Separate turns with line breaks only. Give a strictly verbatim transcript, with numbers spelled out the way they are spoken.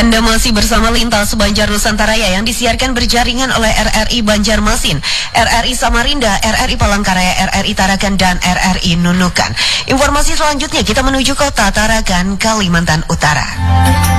Anda masih bersama Lintas Banjar Nusantara yang disiarkan berjaringan oleh R R I Banjarmasin, R R I Samarinda, R R I Palangkaraya, R R I Tarakan, dan R R I Nunukan. Informasi selanjutnya kita menuju kota Tarakan, Kalimantan Utara.